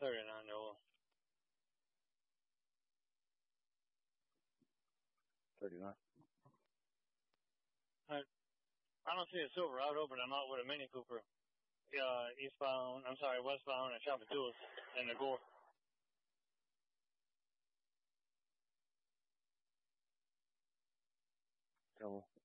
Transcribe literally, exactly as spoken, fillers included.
thirty-nine Noah. thirty-nine. I, I don't see a Silverado, but I'm out with a Mini Cooper. Uh, eastbound, I'm sorry, westbound at Chapatulas and the Gore. So